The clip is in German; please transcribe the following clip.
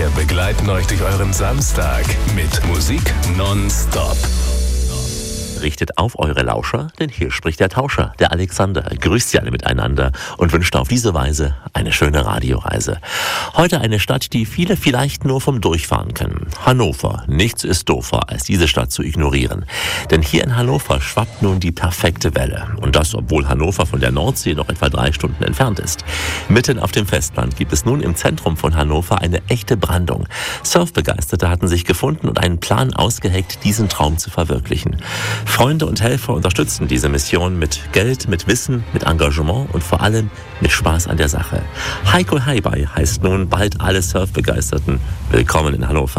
Wir begleiten euch durch euren Samstag mit Musik nonstop. Richtet auf eure Lauscher, denn hier spricht der Tauscher, der Alexander. Grüßt Sie alle miteinander und wünscht auf diese Weise eine schöne Radioreise. Heute eine Stadt, die viele vielleicht nur vom Durchfahren kennen. Hannover. Nichts ist doofer, als diese Stadt zu ignorieren. Denn hier in Hannover schwappt nun die perfekte Welle. Und das, obwohl Hannover von der Nordsee noch etwa 3 Stunden entfernt ist. Mitten auf dem Festland gibt es nun im Zentrum von Hannover eine echte Brandung. Surfbegeisterte hatten sich gefunden und einen Plan ausgeheckt, diesen Traum zu verwirklichen. Freunde und Helfer unterstützen diese Mission mit Geld, mit Wissen, mit Engagement und vor allem mit Spaß an der Sache. Heiko Heibai heißt nun bald alle Surfbegeisterten willkommen in Hannover.